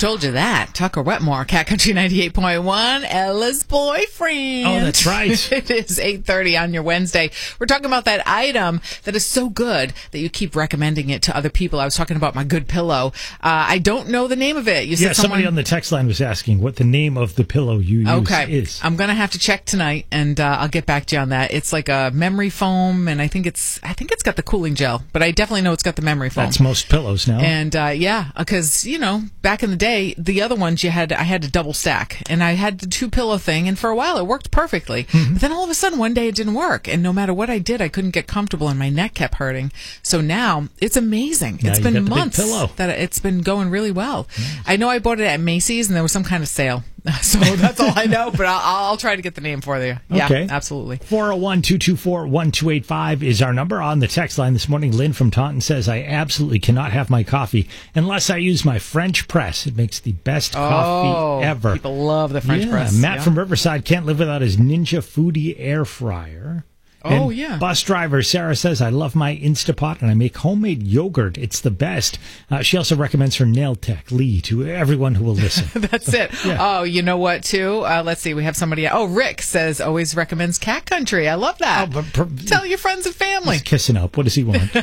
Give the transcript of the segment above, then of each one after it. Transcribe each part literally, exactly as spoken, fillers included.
told you that? Tucker Wetmore, Cat Country ninety-eight point one, Ella's boyfriend. Oh, that's right. It is eight thirty on your Wednesday. We're talking about that item that is so good that you keep recommending it to other people. I was talking about my good pillow. Uh, I don't know the name of it. You said yeah, someone... somebody on the text line was asking what the name of the pillow you use okay. is. I'm going to have to check tonight, and uh, I'll get back to you on that. It's like a memory foam, and I think it's I think it's got the cooling gel, but I definitely know it's got the memory foam. That's most pillows now. And uh, yeah, because you know, back in the day, the other ones you had, I had to double stack, and I had the two pillow thing, and for a while it worked perfectly. Mm-hmm. But then all of a sudden, one day it didn't work, and no matter what I did, I couldn't get comfortable, and my neck kept hurting. So now it's amazing. Now it's you been got the months big pillow. that it's been going really well. Nice. I know I bought it at Macy's, and there was some kind of sale. So that's all I know, but I'll, I'll try to get the name for you. Yeah, okay. Absolutely. four oh one, two two four, one two eight five is our number on the text line this morning. Lynn from Taunton says, I absolutely cannot have my coffee unless I use my French press. It makes the best coffee oh, ever. People love the French yeah. press. Matt yeah. from Riverside can't live without his Ninja Foodie air fryer. Oh, and yeah. Bus driver Sarah says, I love my Instapot and I make homemade yogurt. It's the best. Uh, she also recommends her nail tech, Lee, to everyone who will listen. That's it. Yeah. Oh, you know what, too? Uh, let's see. We have somebody. Oh, Rick says, always recommends Cat Country. I love that. Oh, but per- Tell your friends and family. He's kissing up. What does he want?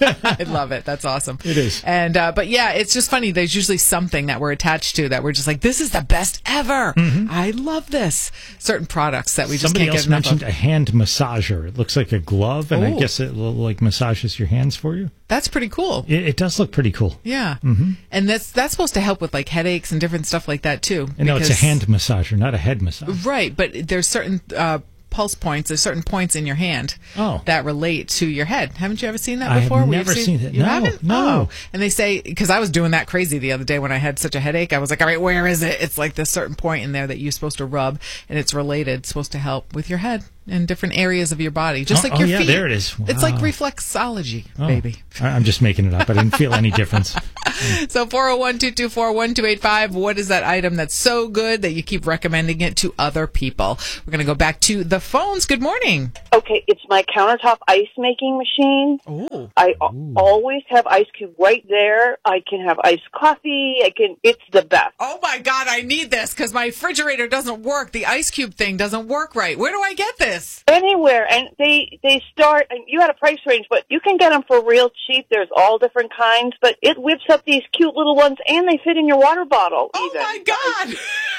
I love it. That's awesome. It is. And, uh, but yeah, it's just funny. There's usually something that we're attached to that we're just like, this is the best ever. Mm-hmm. I love this. Certain products that we just Somebody can't else get enough mentioned of. a hand massager. It looks like a glove. And I Ooh. guess it like massages your hands for you. That's pretty cool. It, it does look pretty cool. Yeah. Mm-hmm. And that's that's supposed to help with like headaches and different stuff like that too. And no, it's a because- hand massager, not a head massage. Right, but there's certain uh, pulse points, there's certain points in your hand Oh. that relate to your head. Haven't you ever seen that I have before? Where never you've seen that. You No, haven't? no. Oh. And they say, because I was doing that crazy the other day when I had such a headache, I was like, all right, where is it? It's like this certain point in there that you're supposed to rub, and it's related, it's supposed to help with your head and different areas of your body, just Oh, like your oh, yeah, feet. there it is. It's like Wow. reflexology, Oh. baby. I- I'm just making it up. I didn't feel any difference. So four oh one, two two four, one two eight five, what is that item that's so good that you keep recommending it to other people? We're going to go back to the phones. Good morning. Okay, it's my countertop ice making machine. Ooh. I Ooh. always have ice cube right there. I can have iced coffee. I can. It's the best. Oh my God, I need this because my refrigerator doesn't work. The ice cube thing doesn't work right. Where do I get this? Anywhere, and they they start. And you had a price range, but you can get them for real cheap. There's all different kinds, but it whips up these cute little ones, and they fit in your water bottle. Oh even. my God.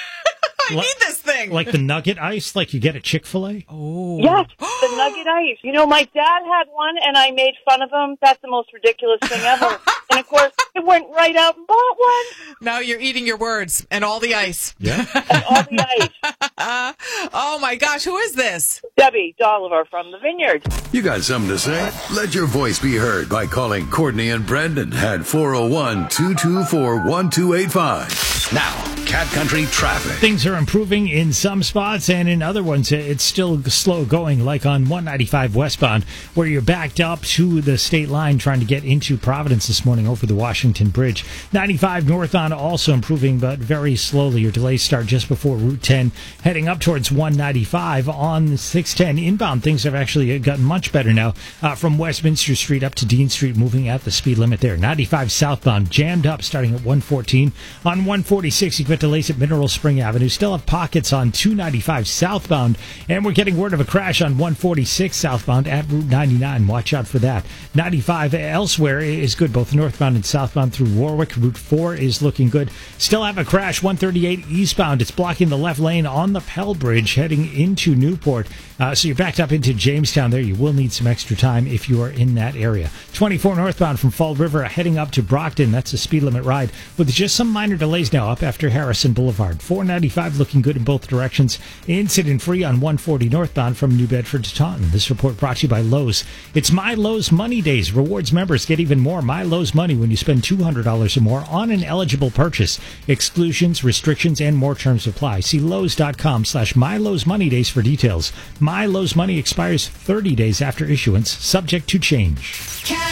I Like- need this thing. Like the nugget ice, like you get at Chick-fil-A? Oh. Yes, the nugget ice. You know, my dad had one, and I made fun of him. That's the most ridiculous thing ever. And, of course, I went right out and bought one. Now you're eating your words and all the ice. Yeah. And all the ice. Oh my gosh, who is this? Debbie Dolliver from the Vineyard. You got something to say? Let your voice be heard by calling Courtney and Brendan at four oh one, two two four, one two eight five. Now, Cat Country traffic. Things are improving in some spots, and in other ones, it's still slow going, like on one ninety-five westbound, where you're backed up to the state line trying to get into Providence this morning over the Washington Bridge. ninety-five northbound also improving, but very slowly. Your delays start just before Route ten, heading up towards one ninety-five. On six ten inbound, things have actually gotten much better now, uh, from Westminster Street up to Dean Street, moving at the speed limit there. ninety-five southbound, jammed up starting at one fourteen. On one forty-six, you've got delays at Mineral Spring Avenue. Still have pockets on two ninety-five southbound, and we're getting word of a crash on one forty-six southbound at Route ninety-nine. Watch out for that. ninety-five elsewhere is good, both northbound and southbound through Warwick. Route four is looking good. Still have a crash one thirty-eight eastbound. It's blocking the left lane on the Pell Bridge heading into Newport. Uh, so you're backed up into Jamestown there. You will need some extra time if you are in that area. twenty-four northbound from Fall River heading up to Brockton. That's a speed limit ride with just some minor delays now up after Harrison Boulevard. four ninety-five looking good in both directions. Incident free on one forty northbound from New Bedford to Taunton. This report brought to you by Lowe's. It's My Lowe's Money Days. Rewards members get even more My Lowe's money when you spend two hundred dollars or more on an eligible purchase. Exclusions, restrictions, and more terms apply. See Lowe's.com slash My Lowe's Money Days for details. My Lowe's Money expires thirty days after issuance, subject to change.